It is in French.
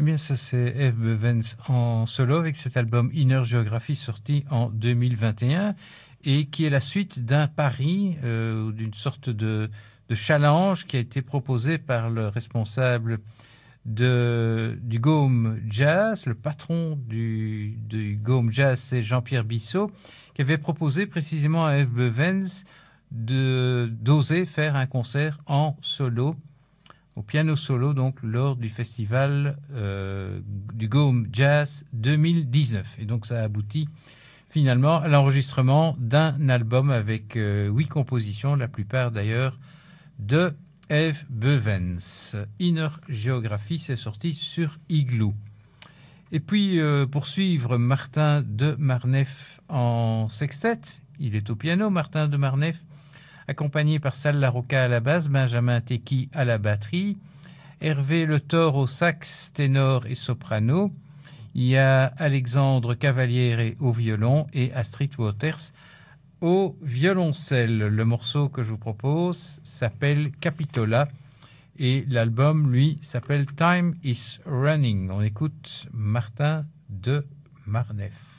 Eh bien, ça, c'est Eve Bevens en solo avec cet album Inner Geography sorti en 2021 et qui est la suite d'un pari ou d'une sorte de challenge qui a été proposé par le responsable du Gaume Jazz, le patron du Gaume Jazz, c'est Jean-Pierre Bissot, qui avait proposé précisément à Eve Bevens d'oser faire un concert en solo, au piano solo, donc lors du festival du Gaume Jazz 2019. Et donc ça a abouti finalement à l'enregistrement d'un album avec 8 compositions, la plupart d'ailleurs de Eve Bevens. Inner Geography, c'est sorti sur Igloo. Et puis, pour suivre, Martin de Marneffe en sextet. Il est au piano, Martin de Marneffe, accompagné par Sal Larocca à la basse, Benjamin Tecky à la batterie, Hervé Le Thor au sax, ténor et soprano. Il y a Alexandre Cavaliere au violon et Astrid Waters au violoncelle. Le morceau que je vous propose s'appelle Capitola et l'album, lui, s'appelle Time is Running. On écoute Martin de Marneffe.